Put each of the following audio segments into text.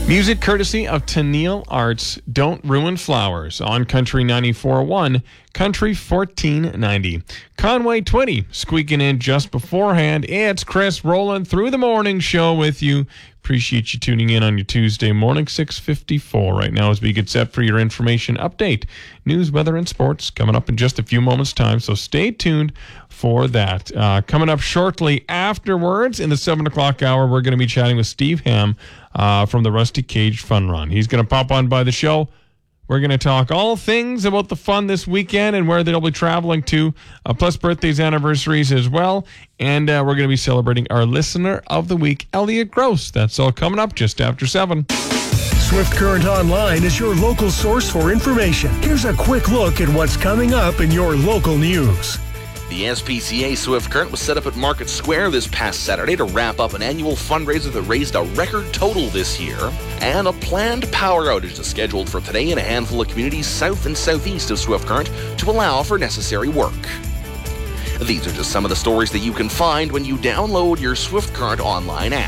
Music courtesy of Tennille Arts. Don't Ruin Flowers on Country 94.1, Country 1490. Conway Twitty squeaking in just beforehand. It's Chris rolling through the morning show with you. Appreciate you tuning in on your Tuesday morning, 6:54 right now as we get set for your information update. News, weather, and sports coming up in just a few moments' time, so stay tuned for that. Coming up shortly afterwards in the 7 o'clock hour, we're going to be chatting with Steve Ham from the Rusty Cage Fun Run. He's going to pop on by the show. We're going to talk all things about the fun this weekend and where they'll be traveling to, plus birthdays, anniversaries as well. And we're going to be celebrating our Listener of the Week, Elliot Gross. That's all coming up just after 7. Swift Current Online is your local source for information. Here's a quick look at what's coming up in your local news. The SPCA Swift Current was set up at Market Square this past Saturday to wrap up an annual fundraiser that raised a record total this year. And a planned power outage is scheduled for today in a handful of communities south and southeast of Swift Current to allow for necessary work. These are just some of the stories that you can find when you download your Swift Current Online app.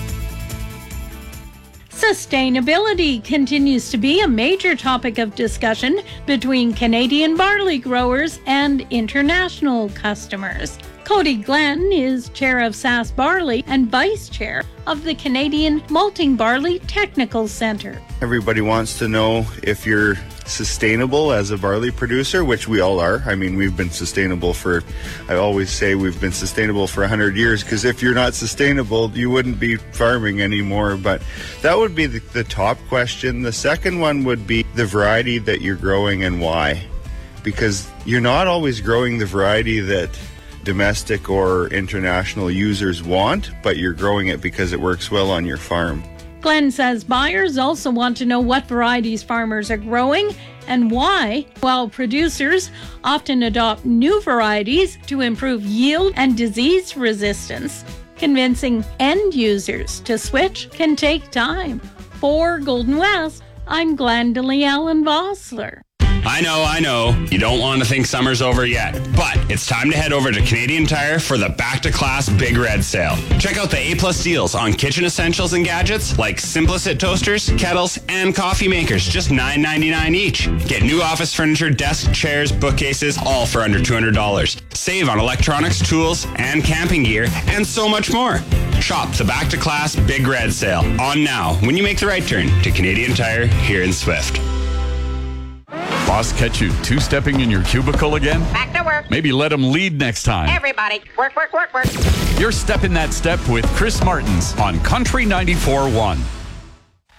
Sustainability continues to be a major topic of discussion between Canadian barley growers and international customers. Cody Glenn is chair of SAS Barley and vice chair of the Canadian Malting Barley Technical Centre. Everybody wants to know if you're sustainable as a barley producer, which we all are. I mean, we've been sustainable I always say we've been sustainable for 100 years, because if you're not sustainable, you wouldn't be farming anymore. But that would be the top question. The second one would be the variety that you're growing and why. Because you're not always growing the variety that domestic or international users want, but you're growing it because it works well on your farm. Glenn says buyers also want to know what varieties farmers are growing and why, while producers often adopt new varieties to improve yield and disease resistance. Convincing end users to switch can take time. For Golden West, I'm Glendalee Allen Vossler. I know, you don't want to think summer's over yet, but it's time to head over to Canadian Tire for the Back to Class Big Red Sale. Check out the A+ deals on kitchen essentials and gadgets like Simplicit toasters, kettles, and coffee makers, just $9.99 each. Get new office furniture, desk, chairs, bookcases, all for under $200. Save on electronics, tools, and camping gear, and so much more. Shop the Back to Class Big Red Sale on now when you make the right turn to Canadian Tire here in Swift. Boss catch you two-stepping in your cubicle again? Back to work. Maybe let him lead next time. Everybody, work. You're stepping that step with Chris Martins on Country 94.1.